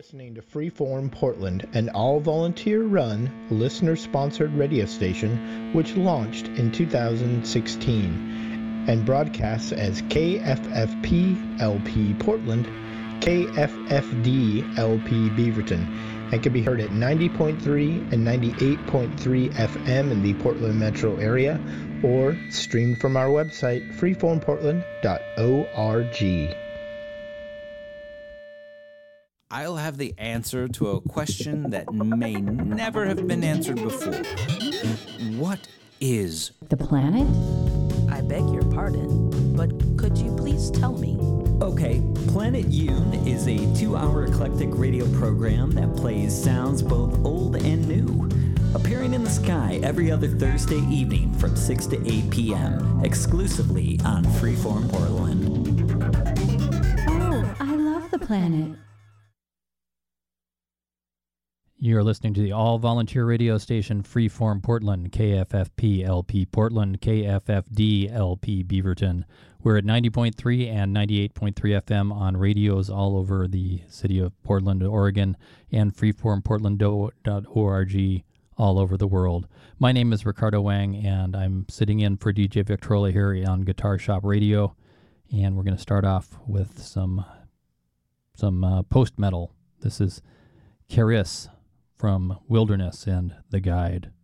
listening to Freeform Portland, an all-volunteer-run, listener-sponsored radio station which launched in 2016 and broadcasts as KFFP-LP Portland, KFFD-LP Beaverton, and can be heard at 90.3 and 98.3 FM in the Portland metro area, or streamed from our website, freeformportland.org. I'll have the answer to a question that may never have been answered before. What is the planet? I beg your pardon, but could you please tell me? Okay, Planet Yoon is a 2-hour eclectic radio program that plays sounds both old and new. Appearing in the sky every other Thursday evening from 6 to 8 p.m., exclusively on Freeform Portland. Oh, I love the planet. You're listening to the all-volunteer radio station Freeform Portland, KFFP-LP Portland, KFFD-LP Beaverton. We're at 90.3 and 98.3 FM on radios all over the city of Portland, Oregon, and freeformportland.org all over the world. My name is Ricardo Wang, and I'm sitting in for DJ Victrola here on Guitar Shop Radio, and we're going to start off with some post-metal. This is Caris from Wilderness and The Guide.